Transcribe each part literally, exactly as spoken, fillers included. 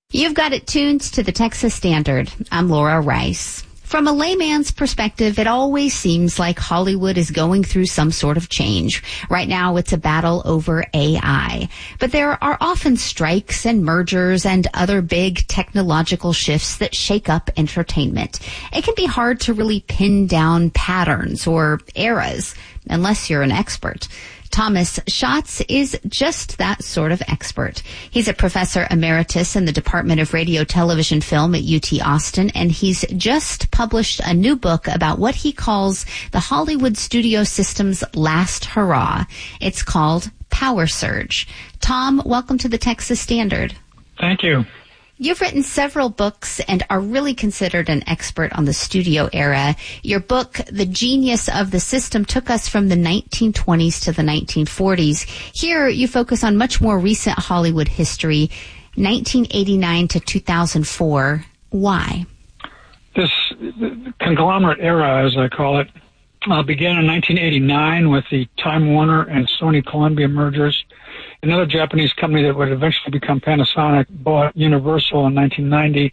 You've got it tuned to the Texas Standard. I'm Laura Rice. From a layman's perspective, it always seems like Hollywood is going through some sort of change. Right now, it's a battle over A I. But there are often strikes and mergers and other big technological shifts that shake up entertainment. It can be hard to really pin down patterns or eras, unless you're an expert. Thomas Schatz is just that sort of expert. He's a professor emeritus in the Department of Radio, Television, Film at U T Austin, and he's just published a new book about what he calls the Hollywood studio system's last hurrah. It's called Power Surge. Tom, welcome to the Texas Standard. Thank you. You've written several books and are really considered an expert on the studio era. Your book, The Genius of the System, took us from the nineteen twenties to the nineteen forties. Here, you focus on much more recent Hollywood history, nineteen eighty-nine to two thousand four. Why? This conglomerate era, as I call it, uh, began in nineteen eighty-nine with the Time Warner and Sony Columbia mergers. Another Japanese company that would eventually become Panasonic bought Universal in nineteen ninety.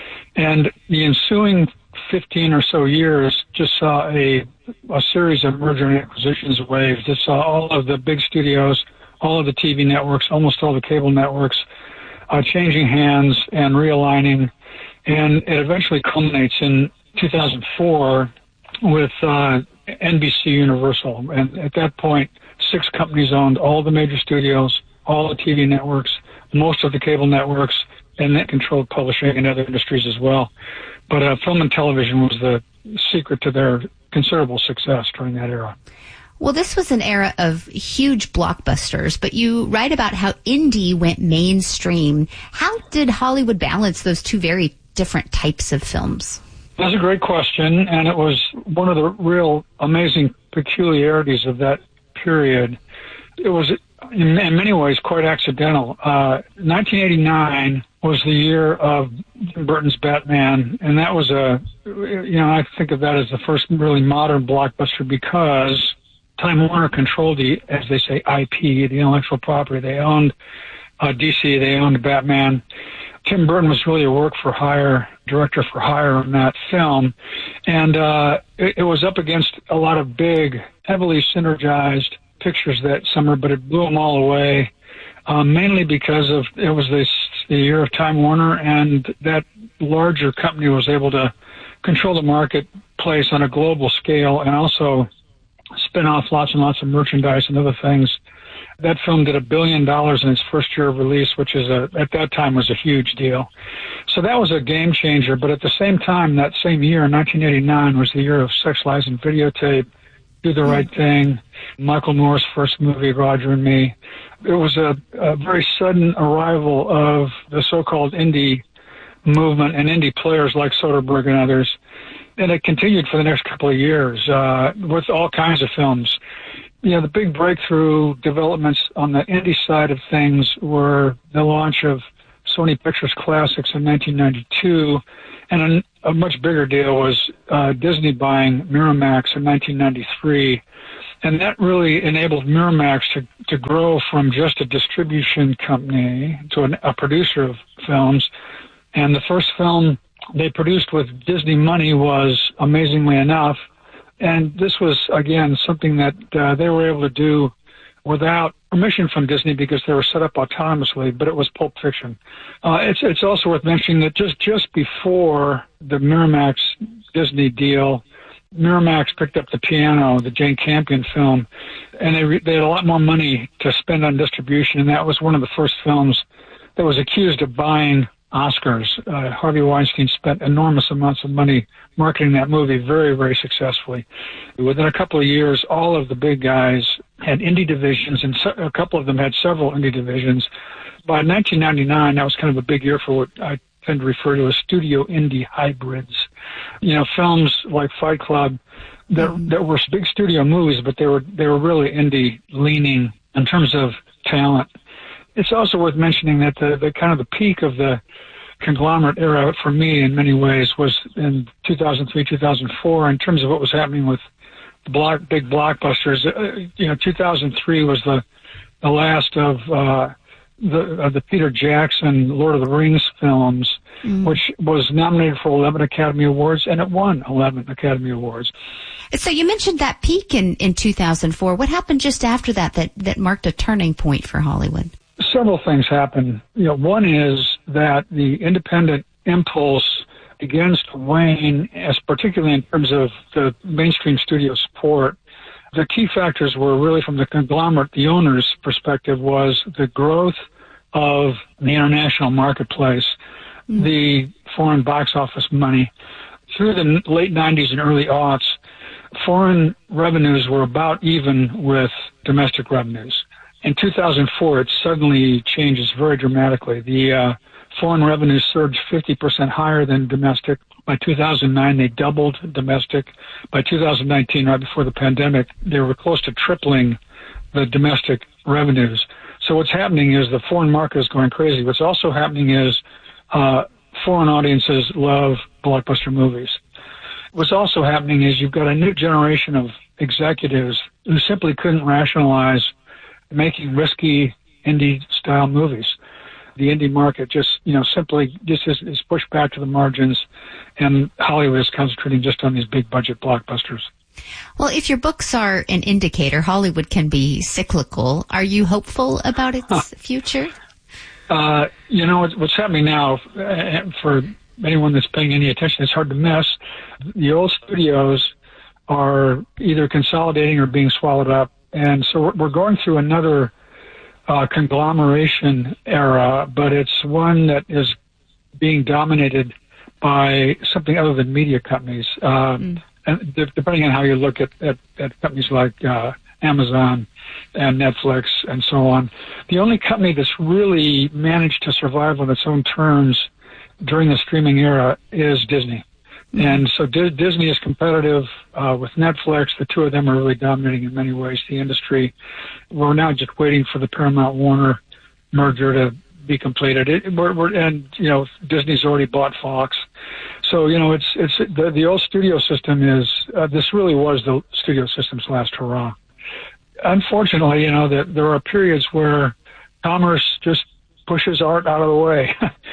And the ensuing fifteen or so years just saw a, a series of merger and acquisitions waves. Just saw all of the big studios, all of the T V networks, almost all the cable networks, uh, changing hands and realigning. And it eventually culminates in two thousand four with uh, N B C Universal. And at that point, six companies owned all the major studios, all the T V networks, most of the cable networks, and that controlled publishing and other industries as well. But uh, film and television was the secret to their considerable success during that era. Well, this was an era of huge blockbusters, but you write about how indie went mainstream. How did Hollywood balance those two very different types of films? That's a great question, and it was one of the real amazing peculiarities of that period. It was, in, in many ways, quite accidental. Uh, nineteen eighty-nine was the year of Tim Burton's Batman, and that was a, you know, I think of that as the first really modern blockbuster because Time Warner controlled the, as they say, I P, the intellectual property. They owned uh, D C, they owned Batman. Tim Burton was really a work for hire, director for hire on that film. And uh, it, it was up against a lot of big, heavily synergized pictures that summer, but it blew them all away, um, mainly because of it was this, the year of Time Warner, and that larger company was able to control the marketplace on a global scale and also spin off lots and lots of merchandise and other things. That film did a billion dollars in its first year of release, which is a, at that time was a huge deal. So that was a game changer. But at the same time, that same year, nineteen eighty-nine, was the year of Sex, Lies, and Videotape, Do the Right Thing, Michael Moore's first movie, Roger and Me. It was a, a very sudden arrival of the so-called indie movement and indie players like Soderbergh and others. And it continued for the next couple of years uh, with all kinds of films. You know, the big breakthrough developments on the indie side of things were the launch of Sony Pictures Classics in nineteen ninety-two, and a, a much bigger deal was uh, Disney buying Miramax in nineteen ninety-three. And that really enabled Miramax to, to grow from just a distribution company to an, a producer of films. And the first film they produced with Disney money was, amazingly enough, and this was, again, something that uh, they were able to do without permission from Disney because they were set up autonomously, but it was Pulp Fiction. Uh, it's it's also worth mentioning that just, just before the Miramax-Disney deal, Miramax picked up The Piano, the Jane Campion film, and they, re- they had a lot more money to spend on distribution, and that was one of the first films that was accused of buying Oscars. Uh, Harvey Weinstein spent enormous amounts of money marketing that movie very, very successfully. Within a couple of years, all of the big guys had indie divisions, and so, a couple of them had several indie divisions. By nineteen ninety-nine, that was kind of a big year for what I tend to refer to as studio indie hybrids. You know, films like Fight Club that, mm-hmm. that were big studio movies, but they were they were really indie leaning in terms of talent. It's also worth mentioning that the, the kind of the peak of the conglomerate era for me in many ways was in two thousand three, two thousand four in terms of what was happening with the block, big blockbusters. Uh, you know, two thousand three was the, the last of uh, the uh, the Peter Jackson Lord of the Rings films, mm. which was nominated for eleven Academy Awards, and it won eleven Academy Awards. So you mentioned that peak in, in two thousand four. What happened just after that, that that marked a turning point for Hollywood? Several things happened. You know, one is that the independent impulse begins to wane, as particularly in terms of the mainstream studio support. The key factors were really from the conglomerate, the owner's perspective, was the growth of the international marketplace, mm. the foreign box office money. Through the late nineties and early aughts, foreign revenues were about even with domestic revenues. In two thousand four, it suddenly changes very dramatically. The uh, foreign revenues surged fifty percent higher than domestic. By two thousand nine, they doubled domestic. By two thousand nineteen, right before the pandemic, they were close to tripling the domestic revenues. So what's happening is the foreign market is going crazy. What's also happening is uh, foreign audiences love blockbuster movies. What's also happening is you've got a new generation of executives who simply couldn't rationalize making risky indie-style movies. The indie market just, you know, simply just is, is pushed back to the margins, and Hollywood is concentrating just on these big-budget blockbusters. Well, if your books are an indicator, Hollywood can be cyclical. Are you hopeful about its huh. future? Uh, you know, what's happening now, for anyone that's paying any attention, it's hard to miss. The old studios are either consolidating or being swallowed up, and so we're going through another Uh, conglomeration era, but it's one that is being dominated by something other than media companies. Uh, mm. And de- depending on how you look at, at, at companies like uh, Amazon and Netflix and so on, the only company that's really managed to survive on its own terms during the streaming era is Disney. Mm. And so D- Disney is competitive uh, with Netflix. The two of them are really dominating in many ways the industry. We're now just waiting for the Paramount-Warner merger to be completed. It, we're, we're, and, you know, Disney's already bought Fox. So, you know, it's it's the, the old studio system is, uh, this really was the studio system's last hurrah. Unfortunately, you know, that there are periods where commerce just pushes art out of the way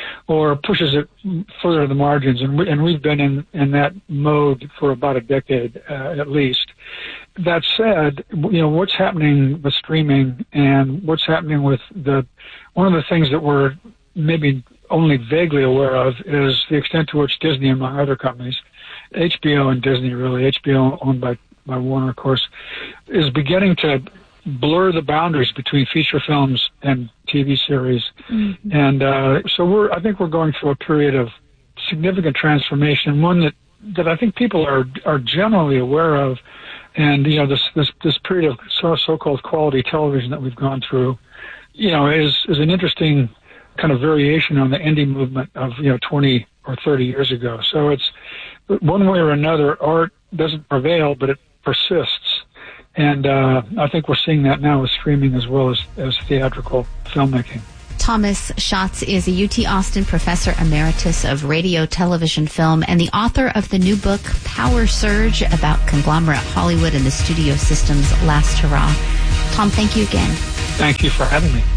or pushes it further to the margins. And, we, and we've been in, in that mode for about a decade uh, at least. That said, you know, what's happening with streaming and what's happening with the, one of the things that we're maybe only vaguely aware of is the extent to which Disney, among other companies, H B O and Disney really, H B O owned by, by Warner, of course, is beginning to blur the boundaries between feature films and T V series. Mm-hmm. And uh, so we're, I think we're going through a period of significant transformation, one that, that I think people are are generally aware of. And, you know, this this, this period of so, so-called quality television that we've gone through, you know, is, is an interesting kind of variation on the indie movement of, you know, twenty or thirty years ago. So it's one way or another, art doesn't prevail, but it persists. And uh, I think we're seeing that now with streaming as well as, as theatrical filmmaking. Thomas Schatz is a U T Austin professor emeritus of radio, television, film, and the author of the new book, Power Surge, about conglomerate Hollywood and the studio system's last hurrah. Tom, thank you again. Thank you for having me.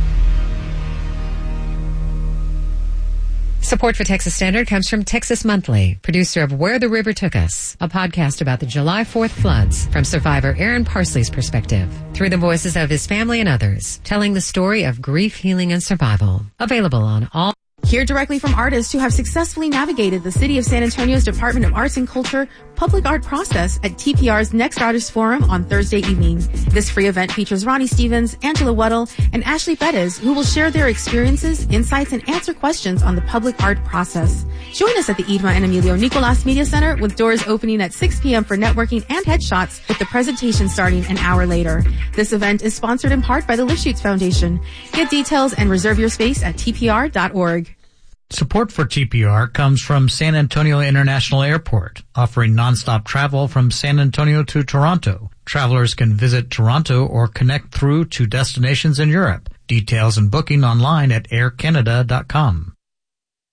Support for Texas Standard comes from Texas Monthly, producer of Where the River Took Us, a podcast about the July fourth floods from survivor Aaron Parsley's perspective, through the voices of his family and others, telling the story of grief, healing, and survival. Available on all. Hear directly from artists who have successfully navigated the City of San Antonio's Department of Arts and Culture public art process at T P R's Next Artist Forum on Thursday evening. This free event features Ronnie Stevens, Angela Weddle, and Ashley Bettis, who will share their experiences, insights, and answer questions on the public art process. Join us at the Idma and Emilio Nicolas Media Center, with doors opening at six p.m. for networking and headshots, with the presentation starting an hour later. This event is sponsored in part by the Lifshoots Foundation. Get details and reserve your space at T P R dot org. Support for T P R comes from San Antonio International Airport, offering nonstop travel from San Antonio to Toronto. Travelers can visit Toronto or connect through to destinations in Europe. Details and booking online at air canada dot com.